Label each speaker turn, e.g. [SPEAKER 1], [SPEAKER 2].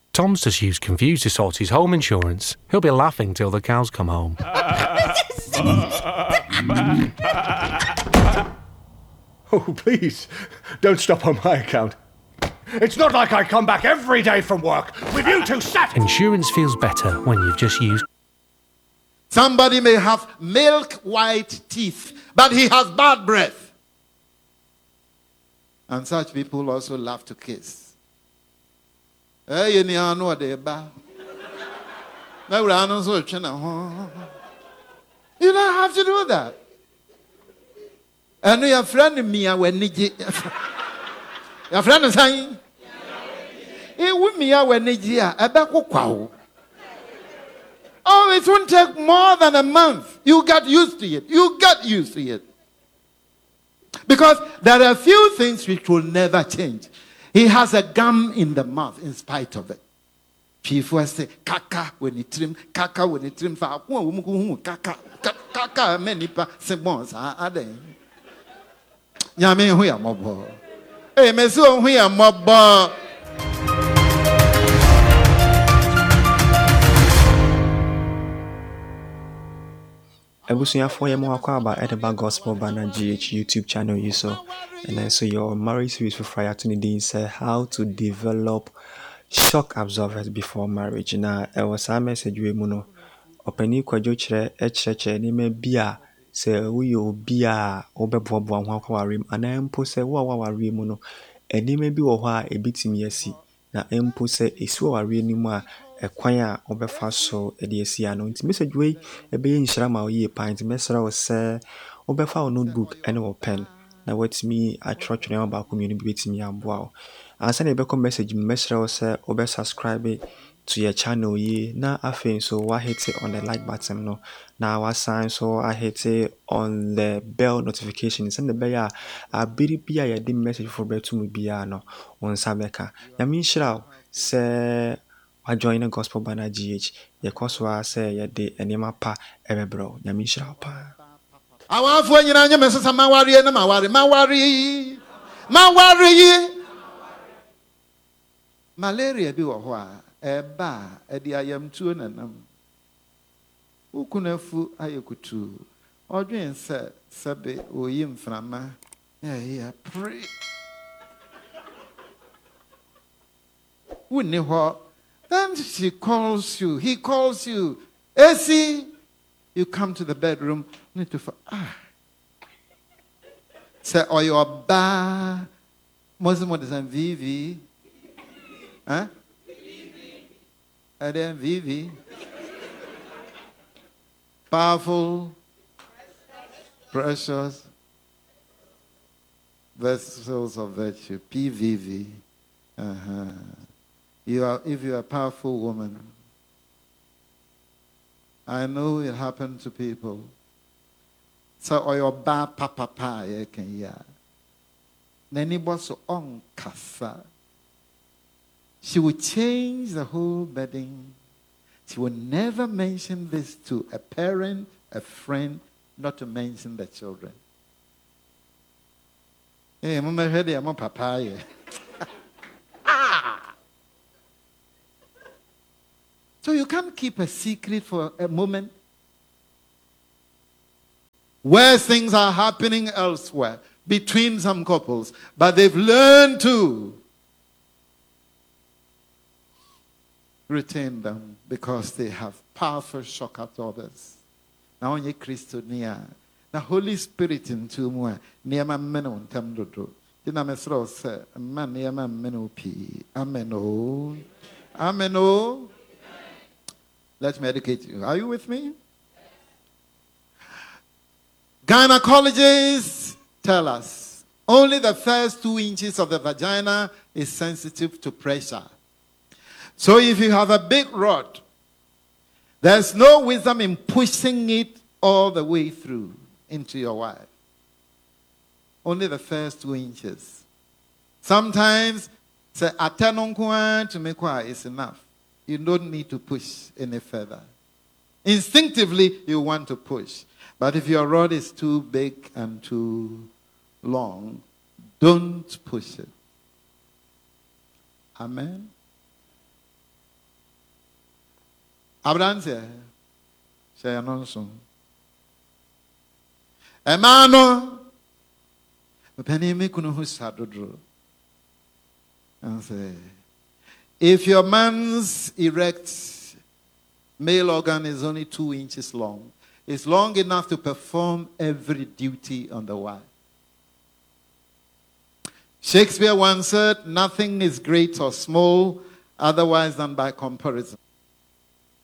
[SPEAKER 1] Tom's just used Confused to sort his home insurance. He'll be laughing till the cows come home.
[SPEAKER 2] Oh, please, don't stop on my account. It's not like I come back every day from work with you two sat.
[SPEAKER 1] Insurance feels better when you've just used...
[SPEAKER 3] Somebody may have milk white teeth, but he has bad breath. And such people also love to kiss. You don't have to do that. And your friend Mia when your friend is saying, it would Mia when oh, it won't take more than a month. You get used to it. You get used to it. Because there are a few things which will never change. He has a gum in the mouth in spite of it. People say, kaka when he trim, kaka when he trim, kaka, kaka, many sebons are there. Yame huya mobo. Hey, meso huya mobo.
[SPEAKER 4] Ebusuafo yemo akwa Edinburgh Gospel Banner GH YouTube channel you so and then so your marriage series for Friday to say how to develop shock absorbers before marriage. Na was a message we muno openi kwadwo kire ni me bia se we obi a obebobo ho akwa warem ana empo se wo warem mu no eni me bi wo ho a ebitimi asi na empo se esi wo warem ni mu a ekwan a obefa so ede asi ano nti message we ebe nhyira ma wo ye pint mesra wo se obefa wo notebook ene wo pen na watimi atwotwere ma ba community bi betimi aboa wo ansa na ebe ko message mesra wo se obe subscribe to your channel ye na afen so wa hit it on the like button no na wa sign so I hit it on the bell notification send the bell a biri bia ya di message for betu mu bia no on sabeka ya min shira se wa join the Gospel Banner GH ye koswa se ye de enema pa ebebro ya min shira pa
[SPEAKER 3] awanfo nyina nya mesesa mawari na mawari malaria bi wo ho a eba edi ayamtuo nanam ukunafu ayekutu odwen se sebe oyi mframa ya pray wuni ho then he calls you Esi, you come to the bedroom need to say or your ba Muslim design Vivi huh? And then Vivi, powerful, precious vessels of virtue, PVV. If you are a powerful woman, I know it happened to people. So, or your ba papa, you can hear. Nani boss on kasa. She will change the whole bedding. She will never mention this to a parent, a friend, not to mention the children. Hey, mama ready, I'm papa. So you can't keep a secret for a moment. Where things are happening elsewhere between some couples, but they've learned to retain them because they have powerful shock absorbers. Now on ye Christo near the Holy Spirit in two more near my meno temdodo. Dina mesro say man near my meno p. Ameno. Ameno. Let me educate you. Are you with me? Gynecologists tell us only the first 2 inches of the vagina is sensitive to pressure. So if you have a big rod, there's no wisdom in pushing it all the way through into your wife. Only the first 2 inches. Sometimes, say, to make is enough. You don't need to push any further. Instinctively, you want to push. But if your rod is too big and too long, don't push it. Amen. Abrante, say anonso. Emano, penny me kuno who sadodro. And say, if your man's erect male organ is only 2 inches long, it's long enough to perform every duty on the wife. Shakespeare once said, nothing is great or small otherwise than by comparison.